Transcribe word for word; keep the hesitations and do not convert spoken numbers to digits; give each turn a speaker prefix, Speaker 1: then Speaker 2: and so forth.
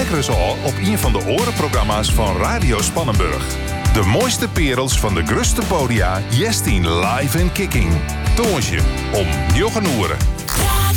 Speaker 1: lekker eens al op een van de orenprogramma's van Radio Spannenburg. De mooiste perels van de gruste podia, Jestien live en kicking. Toonsje om njogen oeren.